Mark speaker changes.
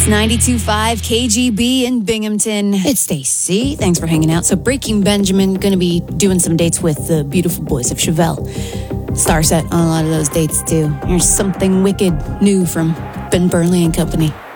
Speaker 1: 92.5 KGB in Binghamton. It's Stacy. Thanks for hanging out. So Breaking Benjamin going to be doing some dates with the beautiful boys of Chevelle. Star set on a lot of those dates too. Here's something wicked new from Ben Burnley and Company.